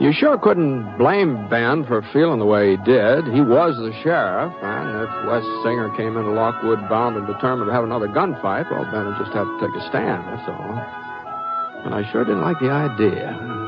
You sure couldn't blame Ben for feeling the way he did. He was the sheriff, and if Wes Singer came into Lockwood bound and determined to have another gunfight, well, Ben would just have to take a stand, that's all. And I sure didn't like the idea.